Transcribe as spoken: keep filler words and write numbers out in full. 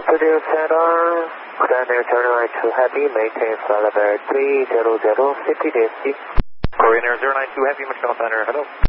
Purdue Center, Grand Air Turner right two Heavy, maintain flight level three zero zero, fifty days. Korean Air zero nine two Heavy, Michelle Center, hello.